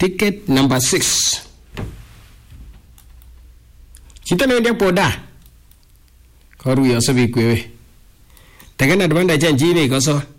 Ticket number 6. Chito newendi ak boda. Koruyo sobik kwewe. Tegen advantage chan chi ne koso.